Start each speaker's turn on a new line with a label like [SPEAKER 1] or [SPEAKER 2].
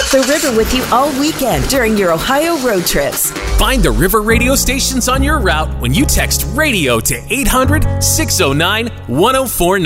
[SPEAKER 1] The River with you all weekend during your Ohio road trips.
[SPEAKER 2] Find the River radio stations on your route when you text radio to 800-609-1049.